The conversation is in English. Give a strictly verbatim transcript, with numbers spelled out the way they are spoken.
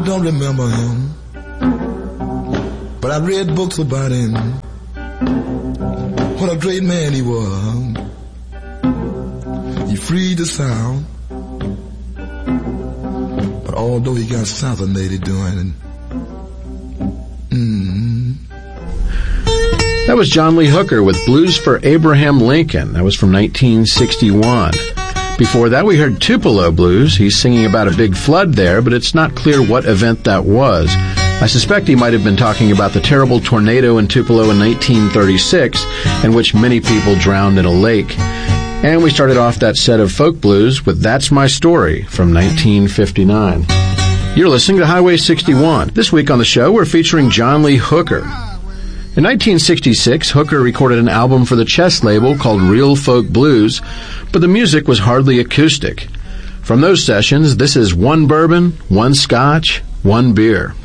don't remember him, but I read books about him. What a great man he was. He freed the South, but although he got assassinated doing it, mm. That was John Lee Hooker with Blues for Abraham Lincoln. That was from nineteen sixty-one. Before that, we heard Tupelo Blues. He's singing about a big flood there, but it's not clear what event that was. I suspect he might have been talking about the terrible tornado in Tupelo in nineteen thirty-six, in which many people drowned in a lake. And we started off that set of folk blues with That's My Story from nineteen fifty-nine. You're listening to Highway sixty-one. This week on the show, we're featuring John Lee Hooker. In nineteen sixty-six, Hooker recorded an album for the Chess label called Real Folk Blues, but the music was hardly acoustic. From those sessions, this is One Bourbon, One Scotch, One Beer.